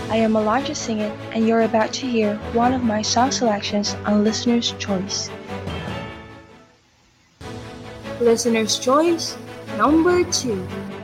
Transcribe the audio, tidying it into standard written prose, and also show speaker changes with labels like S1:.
S1: I am Elijah Singing, and you're about to hear one of my song selections on Listener's Choice. Listener's Choice number 2.